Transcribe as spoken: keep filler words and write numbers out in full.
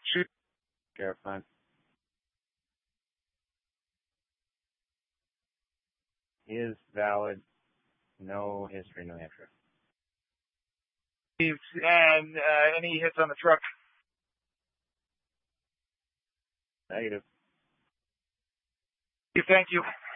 Shoot. Sheriff Hunt. Is valid. No history, New Hampshire. And uh, any hits on the truck? Negative. Thank you.